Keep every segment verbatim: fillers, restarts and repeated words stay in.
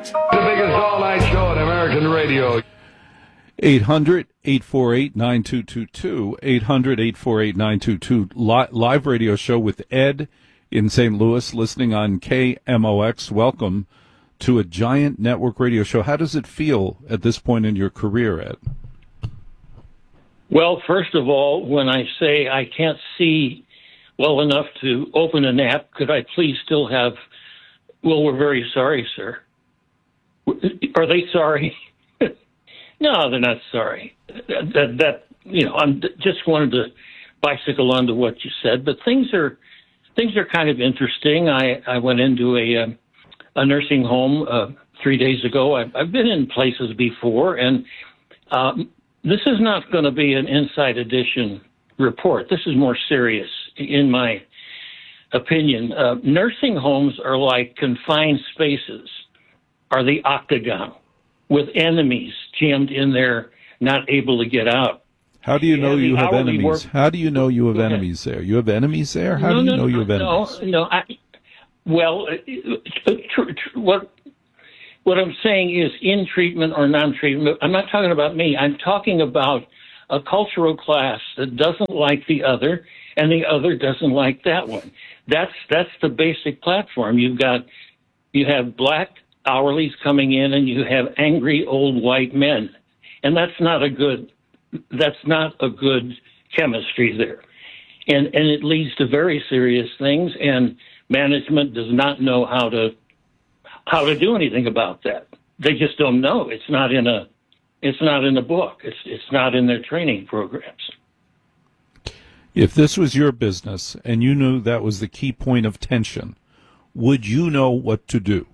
The biggest all-night show on American radio. eight hundred, eight four eight, nine two two two, eight hundred, eight four eight, nine two two two, Li- live radio show with Ed in Saint Louis, listening on K M O X. Welcome to a giant network radio show. How does it feel at this point in your career, Ed? Well, first of all, when I say I can't see well enough to open an app, could I please still have, well, we're very sorry, sir. Are they sorry? No, they're not sorry. That, that, that you know, I'm just wanted to bicycle onto what you said, but things are things are kind of interesting. I, I went into a um, a nursing home uh, three days ago. I've, I've been in places before, and um, this is not going to be an Inside Edition report. This is more serious, in my opinion. Uh, nursing homes are like confined spaces, are the octagon, with enemies jammed in there, not able to get out. How do you know Yeah, you the have hourly enemies? work- How do you know you have Okay. enemies there? You have enemies there? How no, do you no, know no, you have no, enemies? No, I, well, uh, tr- tr- what what I'm saying is in treatment or non-treatment. I'm not talking about me. I'm talking about a cultural class that doesn't like the other, and the other doesn't like that one. That's that's the basic platform. You've got you have black hourlies coming in, and you have angry old white men, and that's not a good that's not a good chemistry there, and and it leads to very serious things. And management does not know how to how to do anything about that. They just don't know. It's not in a it's not in a book. It's it's not in their training programs. If this was your business and you knew that was the key point of tension, would you know what to do?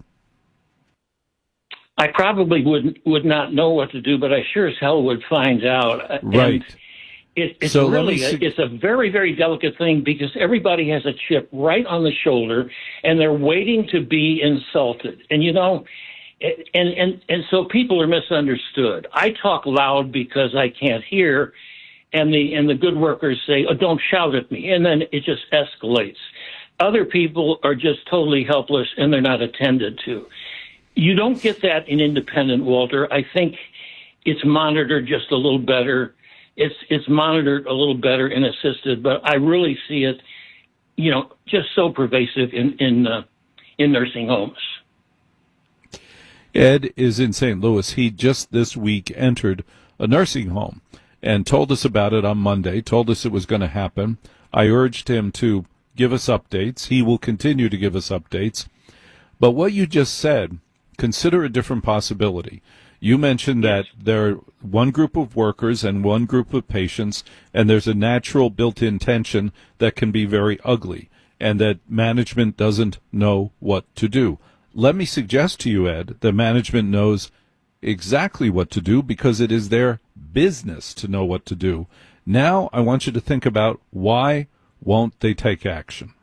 I probably would would not know what to do, but I sure as hell would find out. Right. And it, it's So let really me a, sug- it's a very very delicate thing because everybody has a chip right on the shoulder, and they're waiting to be insulted. And you know, and and and so people are misunderstood. I talk loud because I can't hear, and the and the good workers say, "Oh, don't shout at me," and then it just escalates. Other people are just totally helpless, and they're not attended to. You don't get that in independent, Walter. I think it's monitored just a little better. It's it's monitored a little better in assisted, but I really see it, you know, just so pervasive in in uh, in nursing homes. Ed is in Saint Louis. He just this week entered a nursing home and told us about it on Monday, told us it was going to happen. I urged him to give us updates. He will continue to give us updates. But what you just said, consider a different possibility. You mentioned that there are one group of workers and one group of patients, and there's a natural built-in tension that can be very ugly, and that management doesn't know what to do. Let me suggest to you, Ed, that management knows exactly what to do because it is their business to know what to do. Now I want you to think about why won't they take action?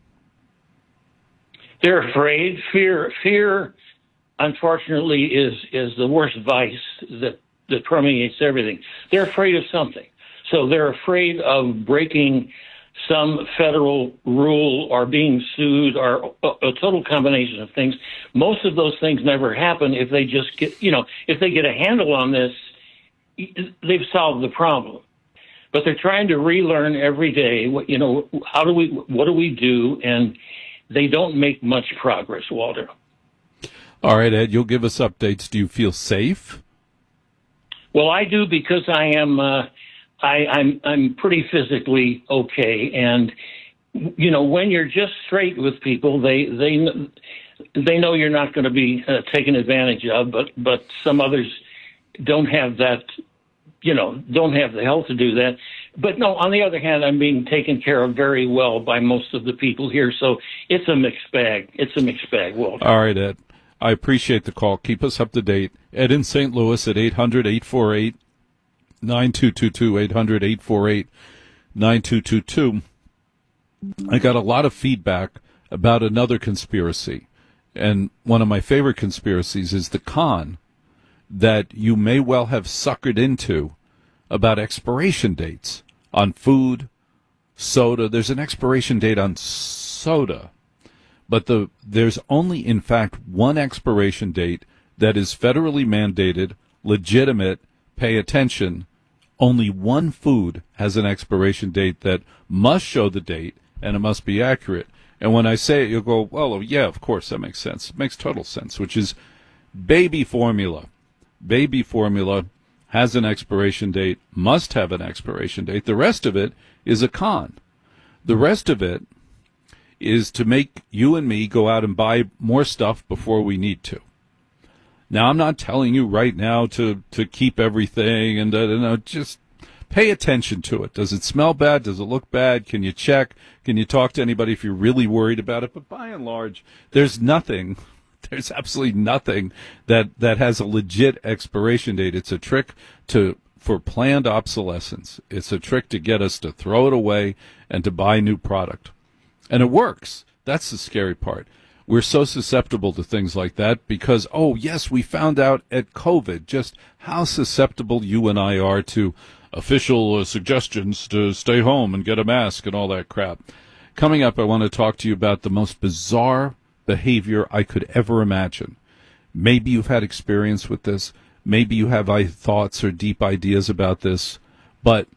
They're afraid. Fear, fear, unfortunately, is is the worst vice that that permeates everything. They're afraid of something, so they're afraid of breaking some federal rule or being sued or a, a total combination of things. Most of those things never happen if they just get, you know, if they get a handle on this, they've solved the problem. But they're trying to relearn every day. What you know, how do we? What do we do? And they don't make much progress, Walter. All right, Ed, you'll give us updates. Do you feel safe? Well, I do because I am. Uh, I, I'm I'm pretty physically okay, and you know when you're just straight with people, they they they know you're not going to be uh, taken advantage of. But but some others don't have that. You know, don't have the health to do that. But no, on the other hand, I'm being taken care of very well by most of the people here. So it's a mixed bag. It's a mixed bag, Walter. All right, Ed. I appreciate the call. Keep us up to date. Ed in Saint Louis at eight hundred, eight four eight, nine two two two, eight hundred, eight four eight, nine two two two. I got a lot of feedback about another conspiracy. And one of my favorite conspiracies is the con that you may well have suckered into about expiration dates on food, soda. There's an expiration date on soda, but the there's only, in fact, one expiration date that is federally mandated, legitimate, pay attention. Only one food has an expiration date that must show the date, and it must be accurate. And when I say it, you'll go, well, yeah, of course, that makes sense. It makes total sense, which is baby formula. Baby formula has an expiration date, must have an expiration date. The rest of it is a con. The rest of it is to make you and me go out and buy more stuff before we need to. Now, I'm not telling you right now to, to keep everything and uh, you know, just pay attention to it. Does it smell bad? Does it look bad? Can you check? Can you talk to anybody if you're really worried about it? But by and large, there's nothing, there's absolutely nothing that, that has a legit expiration date. It's a trick to for planned obsolescence. It's a trick to get us to throw it away and to buy new product. And it works. That's the scary part. We're so susceptible to things like that because, oh, yes, we found out at COVID just how susceptible you and I are to official uh, suggestions to stay home and get a mask and all that crap. Coming up, I want to talk to you about the most bizarre behavior I could ever imagine. Maybe you've had experience with this. Maybe you have uh, thoughts or deep ideas about this. But